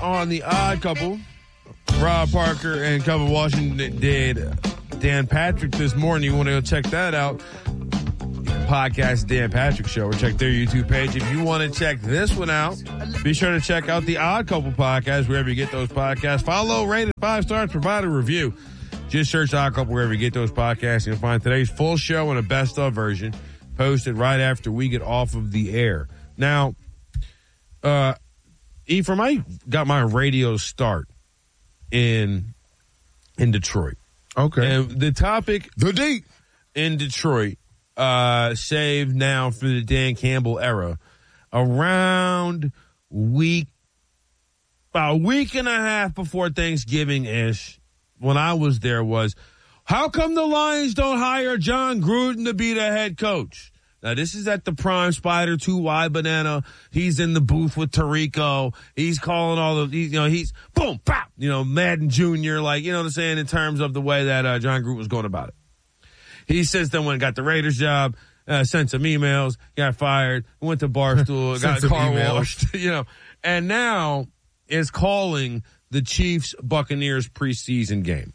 on The Odd Couple. Rob Parker and Kevin Washington did Dan Patrick this morning. You want to go check that out. Podcast Dan Patrick Show, or check their YouTube page. If you want to check this one out, be sure to check out The Odd Couple podcast wherever you get those podcasts. Follow, rate it 5 stars, provide a review. Just search Odd Couple wherever you get ththose podcasts. You'll find today's full show and a best of version posted right after we get off of the air. Now, Ephraim, I got my radio start in Detroit. Okay. And the topic The D in Detroit, saved now for the Dan Campbell era, around about a week and a half before Thanksgiving-ish, when I was there, was, how come the Lions don't hire John Gruden to be the head coach? Now, this is at the Prime Spider 2Y Banana. He's in the booth with Tirico. He's calling all the, he's boom, pop, Madden Jr., like, you know what I'm saying, in terms of the way that John Gruden was going about it. He since then went and got the Raiders job, sent some emails, got fired, went to Barstool, got car washed, and now is calling the Chiefs-Buccaneers preseason game.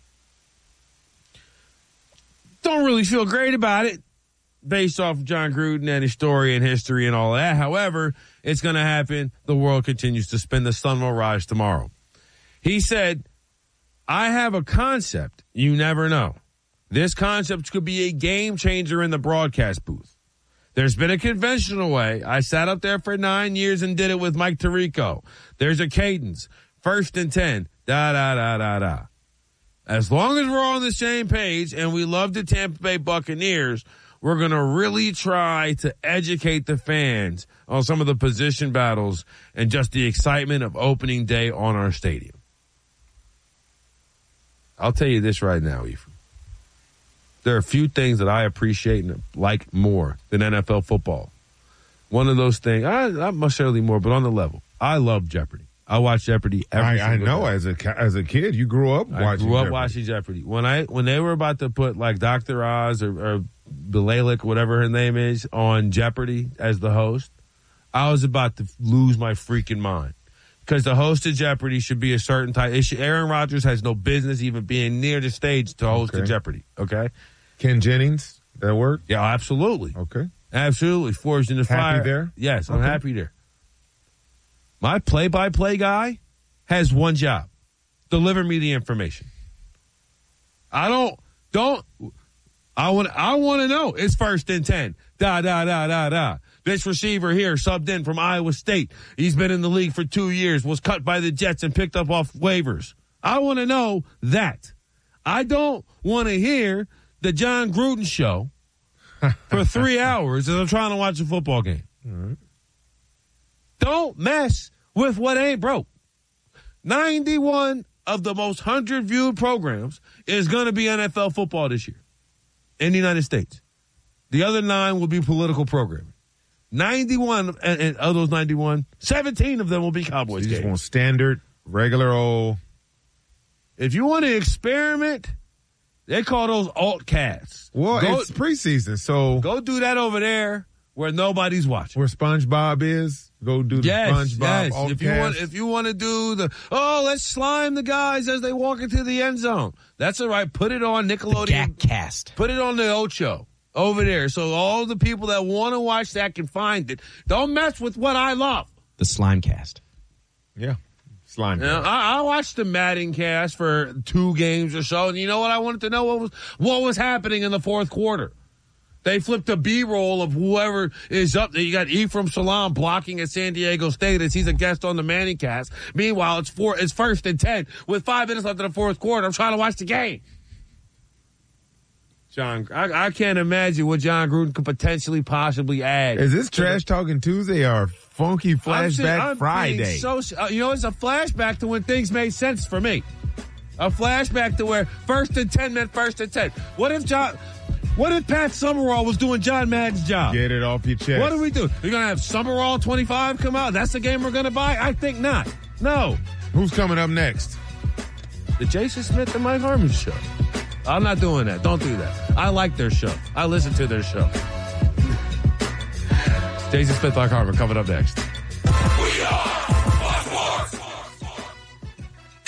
Don't really feel great about it, based off of John Gruden and his story and history and all that. However, it's going to happen. The world continues to spin. The sun will rise tomorrow. He said, I have a concept. You never know. This concept could be a game changer in the broadcast booth. There's been a conventional way. I sat up there for 9 years and did it with Mike Tirico. There's a cadence. 1st and 10. Da-da-da-da-da. As long as we're on the same page and we love the Tampa Bay Buccaneers, we're going to really try to educate the fans on some of the position battles and just the excitement of opening day on our stadium. I'll tell you this right now, Ephraim. There are a few things that I appreciate and like more than NFL football. One of those things, not necessarily more, but on the level. I love Jeopardy. I watch Jeopardy every single day. As a kid, you grew up watching Jeopardy. When they were about to put like Dr. Oz or Bilalik, whatever her name is, on Jeopardy as the host, I was about to lose my freaking mind. Because the host of Jeopardy should be a certain type. Aaron Rodgers has no business even being near the stage to host a Jeopardy, okay? Ken Jennings, that work? Yeah, absolutely. Okay. Absolutely. Forged in the fire. Happy there? Yes, I'm happy there. My play-by-play guy has one job. Deliver me the information. I want to know. It's 1st and 10. Da. This receiver here subbed in from Iowa State. He's been in the league for 2 years, was cut by the Jets and picked up off waivers. I want to know that. I don't want to hear the John Gruden show for 3 hours as I'm trying to watch a football game. All right. Don't mess with what ain't broke. 91 of the most 100 viewed programs is going to be NFL football this year in the United States. The other 9 will be political programming. 91 and of those 91, 17 of them will be Cowboys games. You just want standard, regular old. If you want to experiment, they call those alt-casts. Well, it's preseason, so go do that over there where nobody's watching. Where SpongeBob is. Go do the SpongeBob alt-cast. If you want to do let's slime the guys as they walk into the end zone. That's all right. Put it on Nickelodeon. The Gakcast. Put it on the Ocho over there. So all the people that want to watch that can find it. Don't mess with what I love. The Slimecast. Yeah. Slime. Now, I watched the Madden cast for 2 games or so, and you know what I wanted to know? What was happening in the fourth quarter? They flipped a B-roll of whoever is up there. You got Ephraim Salaam blocking at San Diego State as he's a guest on the Manning cast. Meanwhile, it's 1st and 10 with 5 minutes left in the fourth quarter. I'm trying to watch the game. John, I can't imagine what John Gruden could potentially possibly add. Is this Trash Talking Tuesday or Funky Flashback Friday? It's a flashback to when things made sense for me. A flashback to where 1st and 10 meant 1st and 10. What if Pat Summerall was doing John Madden's job? Get it off your chest. What do we do? You're going to have Summerall 25 come out? That's the game we're going to buy? I think not. No. Who's coming up next? The Jason Smith and Mike Harmon show. I'm not doing that. Don't do that. I like their show. I listen to their show. Jason Smith, Mike Harmon coming up next. We are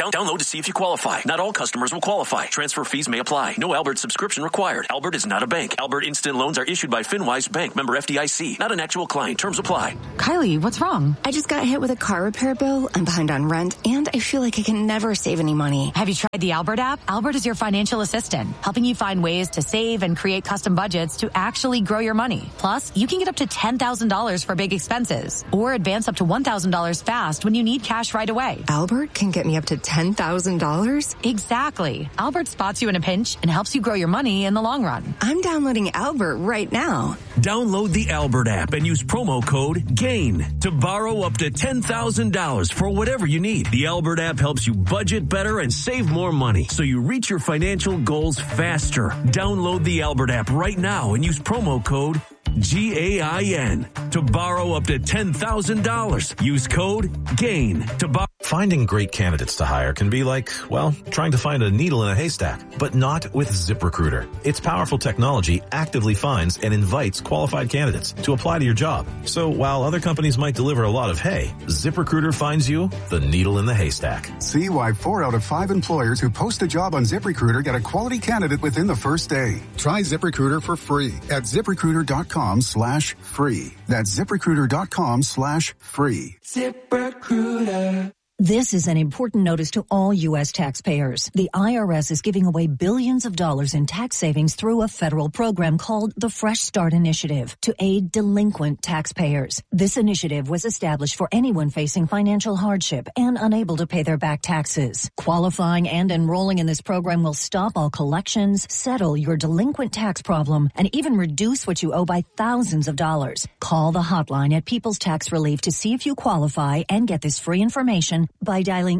Download to see if you qualify. Not all customers will qualify. Transfer fees may apply. No Albert subscription required. Albert is not a bank. Albert Instant Loans are issued by FinWise Bank, member FDIC. Not an actual client. Terms apply. Kylie, what's wrong? I just got hit with a car repair bill. I'm behind on rent, and I feel like I can never save any money. Have you tried the Albert app? Albert is your financial assistant, helping you find ways to save and create custom budgets to actually grow your money. Plus, you can get up to $10,000 for big expenses or advance up to $1,000 fast when you need cash right away. Albert can get me up to $10,000? Exactly. Albert spots you in a pinch and helps you grow your money in the long run. I'm downloading Albert right now. Download the Albert app and use promo code GAIN to borrow up to $10,000 for whatever you need. The Albert app helps you budget better and save more money so you reach your financial goals faster. Download the Albert app right now and use promo code GAIN to borrow up to $10,000. Use code GAIN to borrow. Finding great candidates to hire can be like, well, trying to find a needle in a haystack, but not with ZipRecruiter. Its powerful technology actively finds and invites qualified candidates to apply to your job. So while other companies might deliver a lot of hay, ZipRecruiter finds you the needle in the haystack. See why 4 out of 5 employers who post a job on ZipRecruiter get a quality candidate within the first day. Try ZipRecruiter for free at ZipRecruiter.com/free. That's ZipRecruiter.com/free. ZipRecruiter. This is an important notice to all U.S. taxpayers. The IRS is giving away billions of dollars in tax savings through a federal program called the Fresh Start Initiative to aid delinquent taxpayers. This initiative was established for anyone facing financial hardship and unable to pay their back taxes. Qualifying and enrolling in this program will stop all collections, settle your delinquent tax problem, and even reduce what you owe by thousands of dollars. Call the hotline at People's Tax Relief to see if you qualify and get this free information by dialing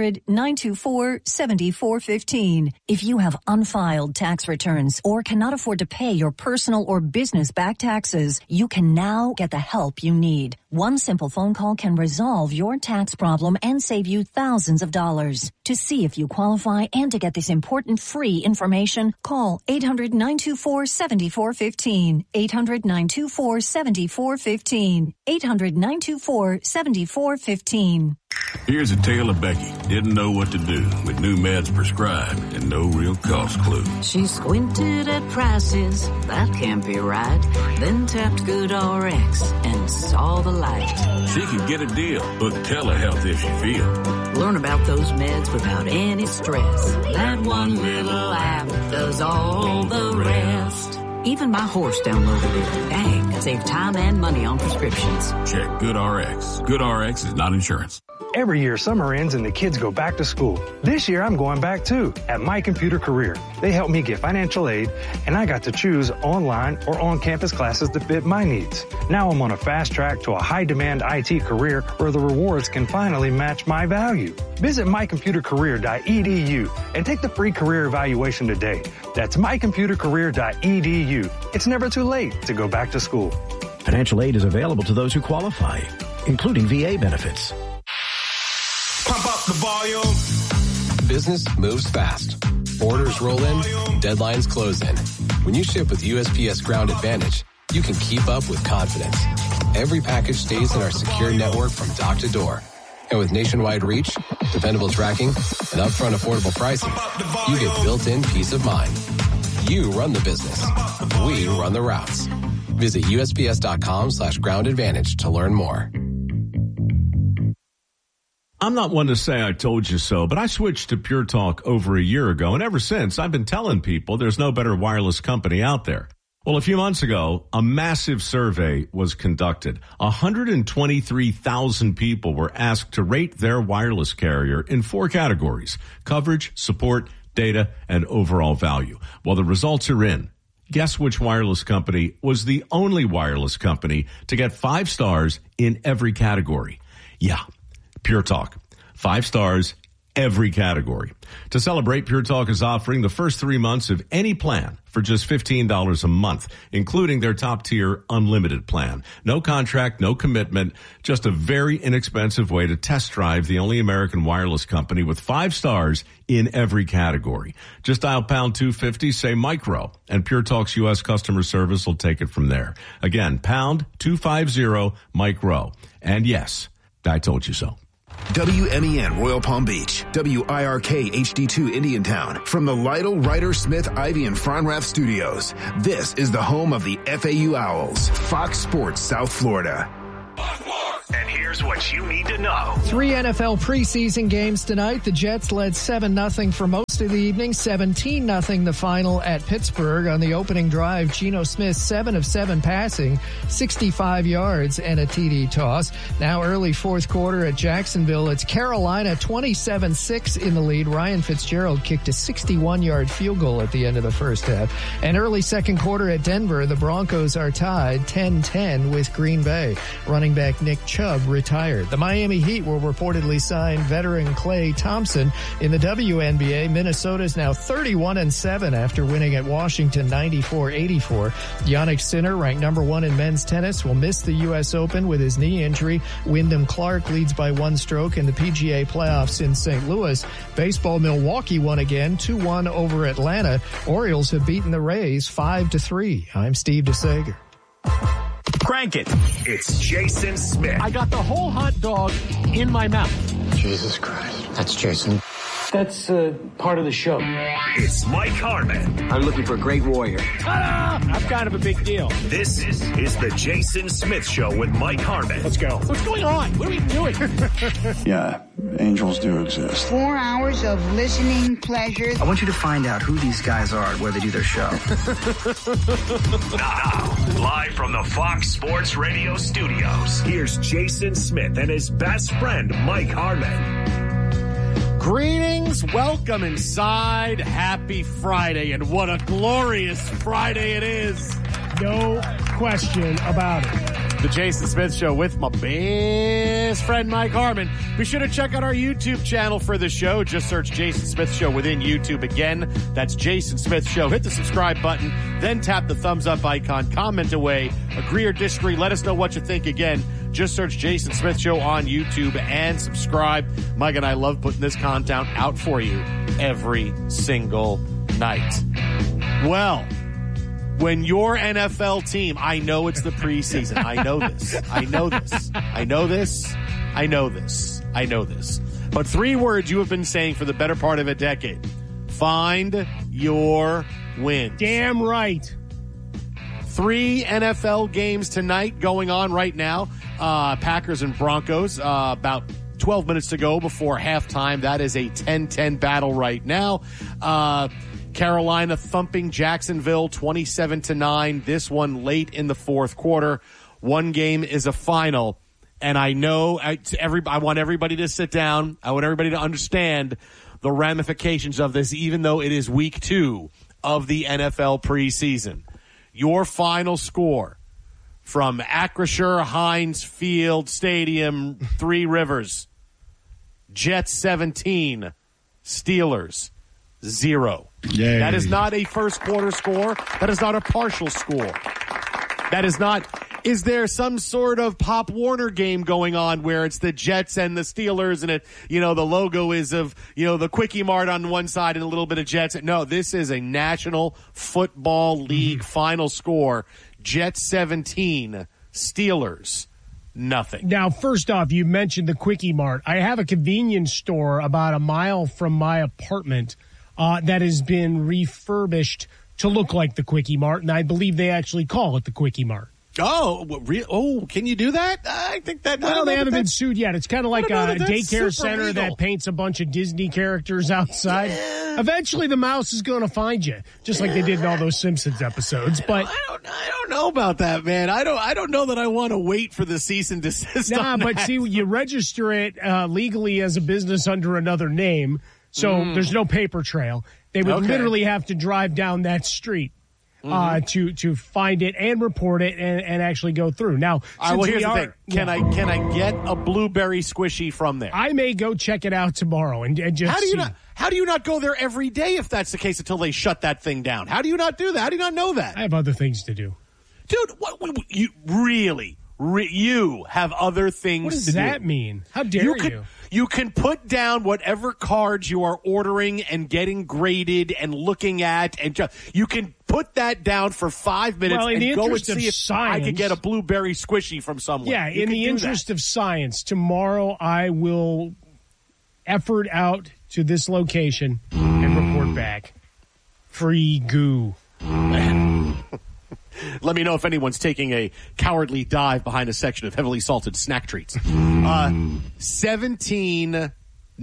800-924-7415. If you have unfiled tax returns or cannot afford to pay your personal or business back taxes, you can now get the help you need. One simple phone call can resolve your tax problem and save you thousands of dollars. To see if you qualify and to get this important free information, call 800-924-7415. 800-924-7415. 800-924-7415. Here's a tale of Becky. Didn't know what to do with new meds prescribed and no real cost clue. She squinted at prices, that can't be right. Then tapped GoodRx and saw the light. She could get a deal, book telehealth if she feels. Learn about those meds without any stress. That one little app does all the rest. Even my horse downloaded it. Dang, save time and money on prescriptions. Check GoodRx. GoodRx is not insurance. Every year, summer ends and the kids go back to school. This year, I'm going back too, at My Computer Career. They helped me get financial aid, and I got to choose online or on-campus classes that fit my needs. Now I'm on a fast track to a high-demand IT career where the rewards can finally match my value. Visit mycomputercareer.edu and take the free career evaluation today. That's mycomputercareer.edu. It's never too late to go back to school. Financial aid is available to those who qualify, including VA benefits. Pump up the volume. Business moves fast. Orders roll in, deadlines close in. When you ship with USPS Ground Advantage, you can keep up with confidence. Every package stays in our secure network from dock to door. And with nationwide reach, dependable tracking, and upfront affordable pricing, you get built-in peace of mind. You run the business. We run the routes. Visit USPS.com/Ground Advantage to learn more. I'm not one to say I told you so, but I switched to Pure Talk over a year ago, and ever since, I've been telling people there's no better wireless company out there. Well, a few months ago, a massive survey was conducted. 123,000 people were asked to rate their wireless carrier in 4 categories: coverage, support, data, and overall value. Well, the results are in. Guess which wireless company was the only wireless company to get 5 stars in every category? Yeah, Pure Talk. 5 stars, every category. To celebrate, Pure Talk is offering the first 3 months of any plan for just $15 a month, including their top-tier unlimited plan. No contract, no commitment, just a very inexpensive way to test drive the only American wireless company with 5 stars in every category. Just dial pound 250, say micro, and Pure Talk's U.S. customer service will take it from there. Again, pound 250 micro. And yes, I told you so. WMEN Royal Palm Beach, WIRK HD2 Indiantown. From the Lytle, Ryder, Smith, Ivy, and Fronrath studios, this is the home of the FAU Owls, Fox Sports South Florida. And here's what you need to know. 3 NFL preseason games tonight. The Jets led 7-0 for most of the evening, 17-0 the final at Pittsburgh. On the opening drive, Geno Smith 7 of 7 passing, 65 yards and a TD toss. Now early fourth quarter at Jacksonville, it's Carolina 27-6 in the lead. Ryan Fitzgerald kicked a 61-yard field goal at the end of the first half. And early second quarter at Denver, the Broncos are tied 10-10 with Green Bay. Running back Nick Chubb retired. The Miami Heat will reportedly sign veteran Klay Thompson. In the WNBA, Minnesota is now 31-7 after winning at Washington 94-84. Yannick Sinner, ranked number 1 in men's tennis, will miss the U.S. Open with his knee injury. Wyndham Clark leads by 1 stroke in the PGA playoffs in St. Louis. Baseball, Milwaukee won again, 2-1 over Atlanta. Orioles have beaten the Rays 5-3. I'm Steve DeSager. Crank it. It's Jason Smith. I got the whole hot dog in my mouth. Jesus Christ. That's Jason. That's part of the show. It's Mike Harmon. I'm looking for a great warrior. Ta-da! I'm kind of a big deal. This is the Jason Smith Show with Mike Harmon. Let's go. What's going on? What are we doing? Yeah, angels do exist. 4 hours of listening pleasure. I want you to find out who these guys are where they do their show. Now, live from the Fox Sports Radio studios, here's Jason Smith and his best friend, Mike Harmon. Greetings, welcome inside. Happy Friday, and what a glorious Friday it is. No question about it. The Jason Smith Show with my best friend, Mike Harmon. Be sure to check out our YouTube channel for the show. Just search Jason Smith Show within YouTube. Again, that's Jason Smith Show. Hit the subscribe button, then tap the thumbs up icon. Comment away. Agree or disagree. Let us know what you think. Again, just search Jason Smith Show on YouTube and subscribe. Mike and I love putting this content out for you every single night. Well, when your NFL team, I know it's the preseason. I know this. I know this. I know this. I know this. I know this. But 3 words you have been saying for the better part of a decade. Find your wins. Damn right. 3 NFL games tonight going on right now. Packers and Broncos, about 12 minutes to go before halftime. That is a 10-10 battle right now. Carolina thumping Jacksonville 27-9. This one late in the fourth quarter. One game is a final. And I know I want everybody to sit down. I want everybody to understand the ramifications of this, even though it is week 2 of the NFL preseason. Your final score from Acrisure Heinz Field Stadium, 3 Rivers. Jets 17, Steelers 0. Yay. That is not a first quarter score. That is not a partial score. That is not. Is there some sort of Pop Warner game going on where it's the Jets and the Steelers and the logo is of, the Quickie Mart on one side and a little bit of Jets? No, this is a National Football League final score. Jets 17, Steelers nothing. Now, first off, you mentioned the Quickie Mart. I have a convenience store about a mile from my apartment that has been refurbished to look like the Quickie Mart, and I believe they actually call it the Quickie Mart. Oh, can you do that? I think that. Well, they haven't been sued yet. It's kind of like a daycare center legal. That paints a bunch of Disney characters outside. Yeah. Eventually, the mouse is going to find you, just like they did in all those Simpsons episodes. But I don't know about that, man. I don't know that I want to wait for the cease and desist. But see, you register it legally as a business under another name, so there's no paper trail. They would literally have to drive down that street. To find it and report it and actually go through. Now, here's the thing. Can I get a blueberry squishy from there? I may go check it out tomorrow and just How do you not go there every day if that's the case until they shut that thing down? How do you not do that? How do you not know that? I have other things to do. Dude, what you really You have other things. What does to that do. mean? How dare you? You can put down whatever cards you are ordering and getting graded and looking at, and you can put that down for 5 minutes and go and see if I could get a blueberry squishy from someone. Yeah, in the interest of science, tomorrow I will effort out to this location and report back. Free goo. Let me know if anyone's taking a cowardly dive behind a section of heavily salted snack treats. 17-0.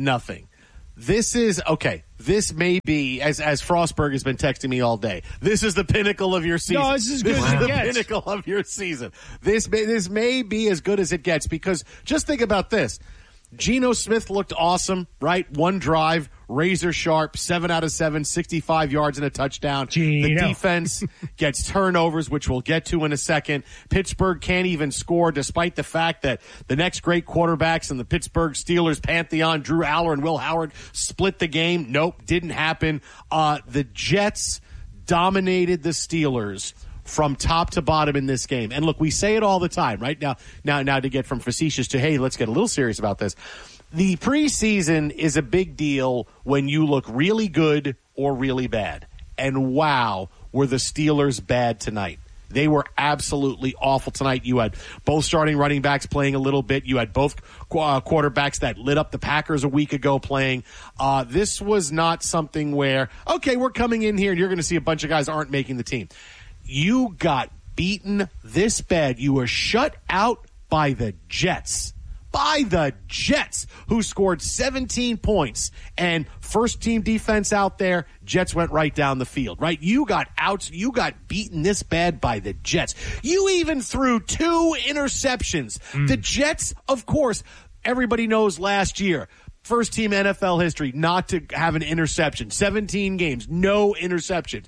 This is, okay, this may be, as Frostberg has been texting me all day, this is the pinnacle of your season. No, this is good as it gets. Pinnacle of your season. This may be as good as it gets, because just think about this. Geno Smith looked awesome, right? One drive, razor sharp, 7 out of 7, 65 yards and a touchdown. The defense gets turnovers, which we'll get to in a second. Pittsburgh can't even score, despite the fact that the next great quarterbacks in the Pittsburgh Steelers pantheon, Drew Aller and Will Howard, split the game. Nope, didn't happen. The Jets dominated the Steelers from top to bottom in this game. And look, we say it all the time, right? Now to get from facetious to, hey, let's get a little serious about this. The preseason is a big deal when you look really good or really bad. And wow, were the Steelers bad tonight. They were absolutely awful tonight. You had both starting running backs playing a little bit. You had both quarterbacks that lit up the Packers a week ago playing. This was not something where, okay, we're coming in here and you're going to see a bunch of guys aren't making the team. You got beaten this bad. You were shut out by the Jets. By the Jets, who scored 17 points. And first-team defense out there, Jets went right down the field, right? You got beaten this bad by the Jets. You even threw 2 interceptions. The Jets, of course, everybody knows last year, first-team NFL history, not to have an interception. 17 games, no interceptions.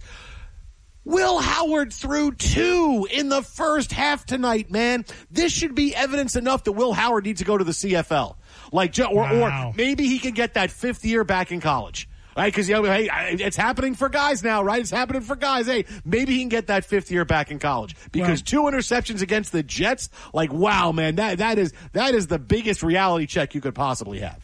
Will Howard threw 2 in the first half tonight, man. This should be evidence enough that Will Howard needs to go to the CFL. Or maybe he can get that 5th year back in college. Right? Because, hey, it's happening for guys now, right? It's happening for guys. Hey, maybe he can get that 5th year back in college. Because 2 interceptions against the Jets, wow, man, that is the biggest reality check you could possibly have.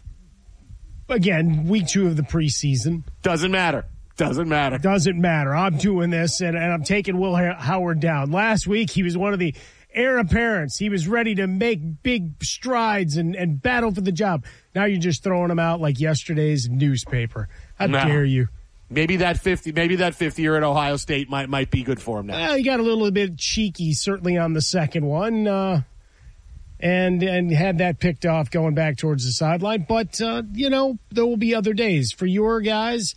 Again, week 2 of the preseason. Doesn't matter. Doesn't matter. I'm doing this, and I'm taking Will Howard down. Last week, he was one of the heir apparents. He was ready to make big strides and battle for the job. Now you're just throwing him out like yesterday's newspaper. How dare you? Maybe that 5th year at Ohio State might be good for him now. Well, he got a little bit cheeky, certainly on the second one, and had that picked off going back towards the sideline. But there will be other days for your guys.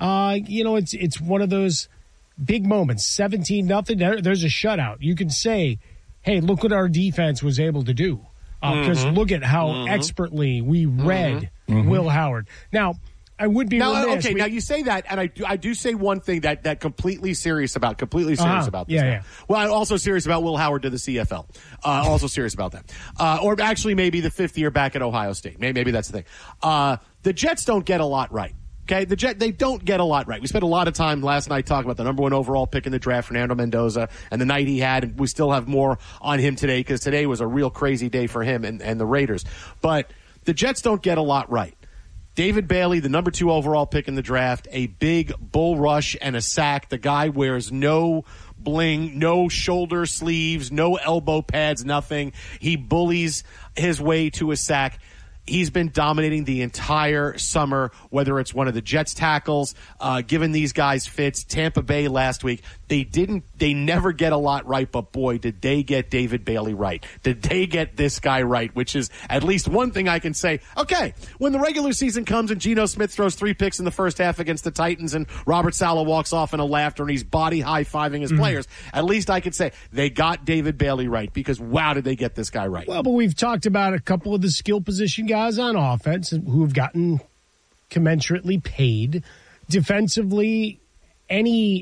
It's one of those big moments. 17-0. There's a shutout. You can say, hey, look what our defense was able to do. Because look at how expertly we read Will Howard. Now, I would be remiss. Okay, now you say that, and I do say one thing that completely serious about this. Yeah. Well, I'm also serious about Will Howard to the CFL. Also serious about that. Or actually maybe the 5th year back at Ohio State. Maybe that's the thing. The Jets don't get a lot right. Okay, they don't get a lot right. We spent a lot of time last night talking about the number 1 overall pick in the draft, Fernando Mendoza, and the night he had, and we still have more on him today because today was a real crazy day for him and the Raiders. But the Jets don't get a lot right. David Bailey, the number 2 overall pick in the draft, a big bull rush and a sack. The guy wears no bling, no shoulder sleeves, no elbow pads, nothing. He bullies his way to a sack. He's been dominating the entire summer, whether it's one of the Jets tackles, giving these guys fits. Tampa Bay last week, they never get a lot right, but boy, did they get David Bailey right. Did they get this guy right, which is at least one thing I can say. Okay, when the regular season comes and Geno Smith throws 3 picks in the first half against the Titans and Robert Saleh walks off in a laughter and he's body high-fiving his players, at least I could say they got David Bailey right because, wow, did they get this guy right. Well, but we've talked about a couple of the skill position guys on offense who have gotten commensurately paid. Defensively, any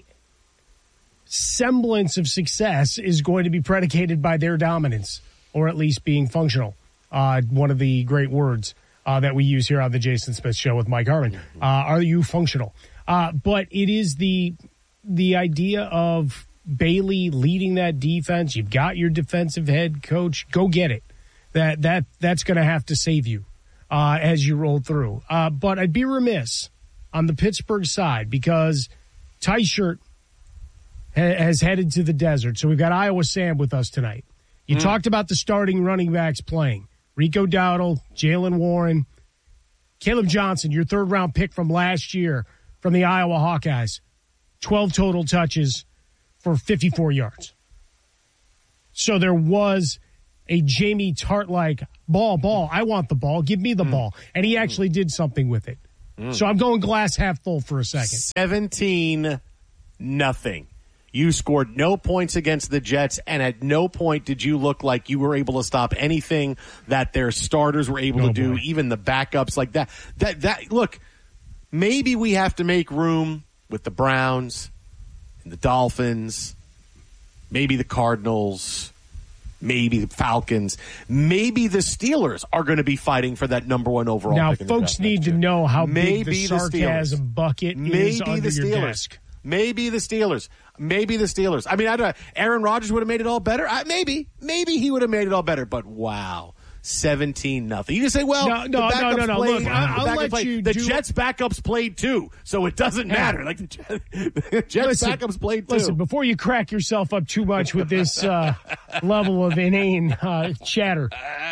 semblance of success is going to be predicated by their dominance, or at least being functional. One of the great words that we use here on the Jason Smith Show with Mike Harmon. Are you functional? But it is the idea of Bailey leading that defense. You've got your defensive head coach. Go get it. That's going to have to save you as you roll through. But I'd be remiss on the Pittsburgh side because Teichert has headed to the desert. So we've got Iowa Sam with us tonight. You talked about the starting running backs playing. Rico Dowdle, Jalen Warren, Caleb Johnson, your third-round pick from last year from the Iowa Hawkeyes. 12 total touches for 54 yards. So there was a Jamie Tart-like ball. I want the ball. Give me the ball. And he actually did something with it. So I'm going glass half full for a second. 17-0. You scored no points against the Jets, and at no point did you look like you were able to stop anything that their starters were able to do, even the backups like that. That look, maybe we have to make room with the Browns and the Dolphins, maybe the Cardinals, maybe the Falcons, maybe the Steelers are going to be fighting for that number one overall now, pick in the folks draft need to know how big the sarcasm bucket is under the your Steelers. desk. Maybe the Steelers. I mean, I don't know. Aaron Rodgers would have made it all better. Maybe he would have made it all better. But wow, 17-0. You can say, well, no. Played, Look, I'll let you. The Jets backups played too, so it doesn't matter. Like the Jets backups played too. Listen, before you crack yourself up too much with this level of inane chatter,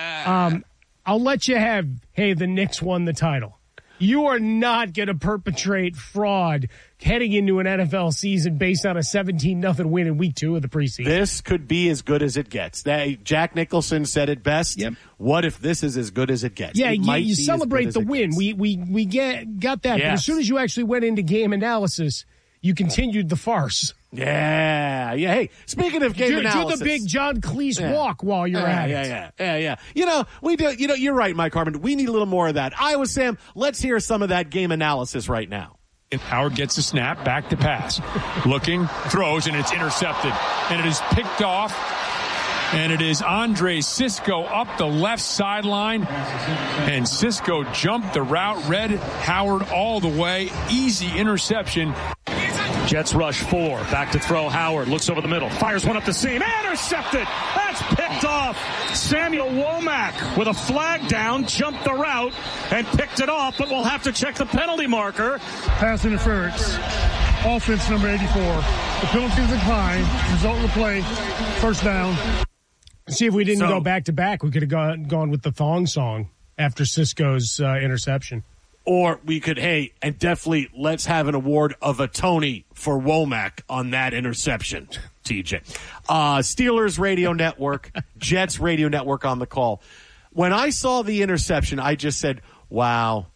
I'll let you have. Hey, the Knicks won the title. You are not going to perpetrate fraud heading into an NFL season based on a 17-0 win in week 2 of the preseason. This could be as good as it gets. Jack Nicholson said it best. Yep. What if this is as good as it gets? Yeah, you celebrate the win. We got that. Yes. But as soon as you actually went into game analysis, you continued the farce. Yeah. Hey, speaking of game analysis. Do the big John Cleese walk while you're at it. Yeah. We do. You're right, Mike Harmon. We need a little more of that. Iowa Sam, let's hear some of that game analysis right now. Howard gets the snap, back to pass. Looking, throws, and it's intercepted. And it is picked off. And it is Andre Cisco up the left sideline. And Cisco jumped the route, read Howard all the way. Easy interception. Jets rush 4. Back to throw. Howard looks over the middle. Fires one up the seam. Intercepted. That's picked off. Samuel Womack with a flag down. Jumped the route and picked it off. But we'll have to check the penalty marker. Pass interference. Offense number 84. The penalty is declined. Result of the play. First down. See, if we didn't go back-to-back, we could have gone with the thong song after Cisco's interception. Or we could, and definitely let's have an award of a Tony for Womack on that interception, TJ. Steelers Radio Network, Jets Radio Network on the call. When I saw the interception, I just said, wow.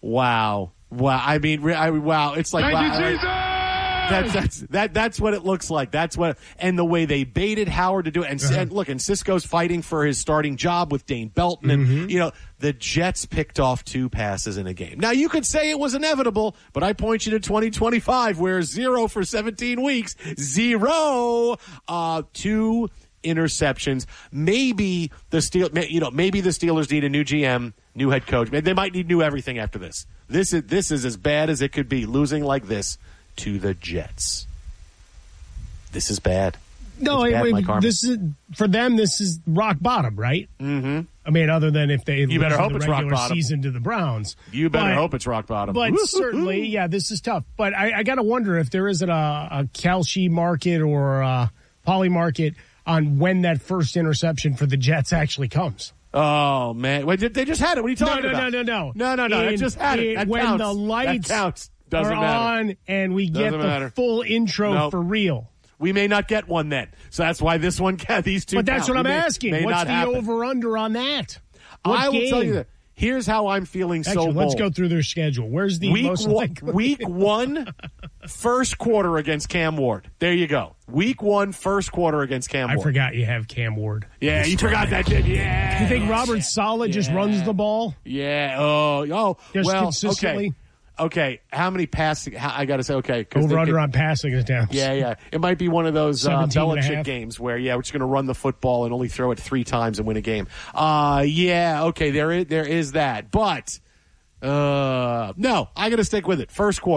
I mean, wow. It's like, wow. That's what it looks like. And the way they baited Howard to do it. And Cisco's fighting for his starting job with Dane Belton. And, the Jets picked off 2 passes in a game. Now, you could say it was inevitable, but I point you to 2025, where 0 for 17 weeks, 0, 2 interceptions. Maybe the Steelers need a new GM, new head coach. They might need new everything after this. This is as bad as it could be, losing like this to the Jets. This is bad. No, this is for them. This is rock bottom, right? Mm-hmm. I mean, other than if they you better hope the it's rock regular bottom season to the Browns. You better hope it's rock bottom. But certainly, this is tough. But I got to wonder if there isn't a Kalshi market or a Poly market on when that first interception for the Jets actually comes. Oh man, they just had it. What are you talking about? No. They just had it. That when counts. The lights that counts. Doesn't are matter. on and we get the full intro for real. We may not get one then. So that's why this one, these two. But that's what I'm asking. What's the over-under on that? I will tell you that. Here's how I'm feeling. Let's go through their schedule. Where's the most likely? Week 1, first quarter against Cam Ward. There you go. Week 1, first quarter against Cam Ward. I forgot you have Cam Ward. Yeah, you forgot that, did you? Yeah. Do you think Robert Saleh just runs the ball? Yeah. Oh. Just consistently? Okay, how many passing? I got to say, okay. Over-under on passing attempts. Yeah. It might be one of those Belichick games where, we're just going to run the football and only throw it 3 times and win a game. Okay, there is that. But, no, I got to stick with it. First quarter.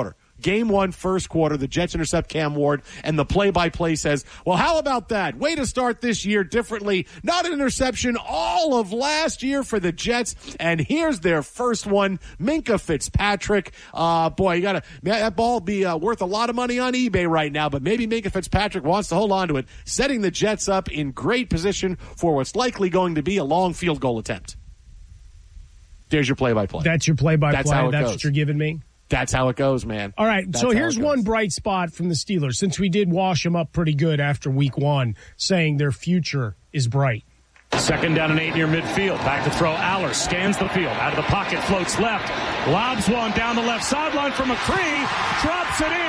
Game 1, first quarter. The Jets intercept Cam Ward, and the play-by-play says, well, how about that? Way to start this year differently. Not an interception all of last year for the Jets, and here's their first one. Minkah Fitzpatrick. Boy, that ball be worth a lot of money on eBay right now, but maybe Minkah Fitzpatrick wants to hold on to it, setting the Jets up in great position for what's likely going to be a long field goal attempt. There's your play-by-play. That's your play-by-play. That's how it goes. What you're giving me? That's how it goes, man. All right, so here's one bright spot from the Steelers, since we did wash them up pretty good after week 1, saying their future is bright. 2nd down and 8 near midfield. Back to throw. Aller scans the field. Out of the pocket, floats left. Lobs one down the left sideline for McCree. Drops it in.